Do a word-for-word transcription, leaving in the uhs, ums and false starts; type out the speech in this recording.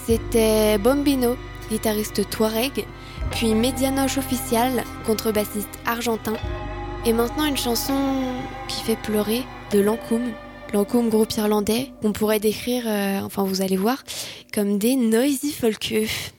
C'était Bombino, guitariste touareg, puis Medianoche Official, contrebassiste argentin. Et maintenant une chanson qui fait pleurer, de Lankoum. Lankoum, groupe irlandais, qu'on pourrait décrire, euh, enfin vous allez voir, comme des noisy folkeux.